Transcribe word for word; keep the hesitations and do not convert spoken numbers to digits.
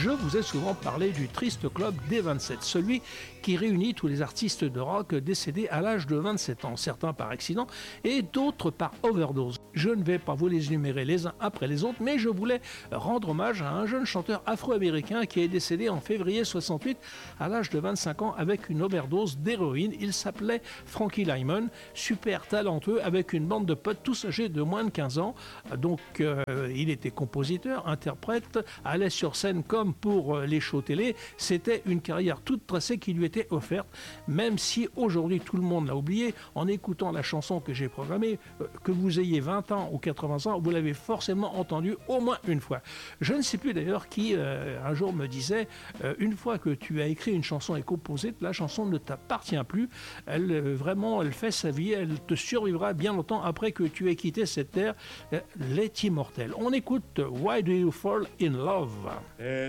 je vous ai souvent parlé du triste club des vingt-sept, celui qui réunit tous les artistes de rock décédés à l'âge de vingt-sept ans, certains par accident et d'autres par overdose. Je ne vais pas vous les énumérer les uns après les autres, mais je voulais rendre hommage à un jeune chanteur afro-américain qui est décédé en février soixante-huit à l'âge de vingt-cinq ans avec une overdose d'héroïne. Il s'appelait Frankie Lymon, super talentueux avec une bande de potes tous âgés de moins de quinze ans. Donc euh, il était compositeur, interprète, allait sur scène comme pour les shows télé. C'était une carrière toute tracée qui lui était offerte, même si aujourd'hui tout le monde l'a oublié. En écoutant la chanson que j'ai programmée, euh, que vous ayez vingt ans ou quatre-vingts ans, vous l'avez forcément entendue au moins une fois. Je ne sais plus d'ailleurs qui euh, un jour me disait euh, une fois que tu as écrit une chanson et composée, la chanson ne t'appartient plus. Elle euh, vraiment, elle fait sa vie, elle te survivra bien longtemps après que tu aies quitté cette terre. Euh, les immortels. On écoute Why Do You Fall in Love? Et